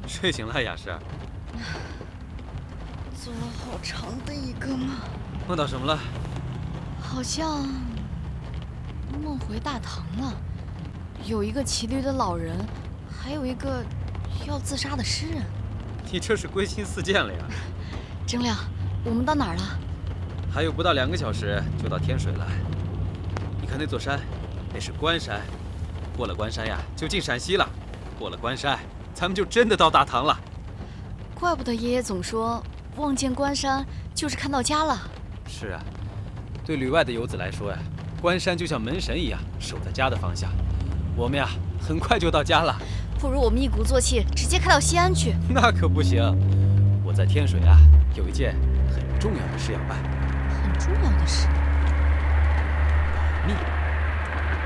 睡醒了，雅诗。 做了好长的一个梦， 梦到什么了？ 好像梦回大唐了，有一个骑驴的老人，还有一个要自杀的诗人。 你这是归心似箭了呀！ 征亮，我们到哪儿了？ 还有不到2个小时就到天水了。你看那座山，那是关山。过了关山呀，就进陕西了。过了关山，咱们就真的到大唐了。 怪不得爷爷总说望见关山就是看到家了。 是啊，对旅外的游子来说呀，关山就像门神一样，守在家的方向。我们呀，很快就到家了。 不如我们一鼓作气，直接开到西安去。 那可不行，我在天水啊，有一件很重要的事要办。 很重要的事。 保密。